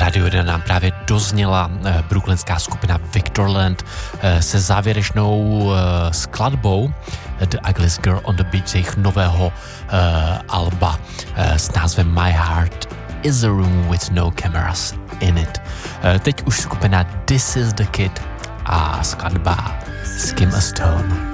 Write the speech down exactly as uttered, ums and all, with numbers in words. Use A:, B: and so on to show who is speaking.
A: Rádio jeden nám právě dozněla brooklynská skupina Victorland se závěrečnou skladbou The Ugliest Girl on the Beach z jejich nového uh, alba uh, s názvem My Heart is a Room with No Cameras in It. Uh, teď už skupina This is the Kid a skladba Skim a Stone.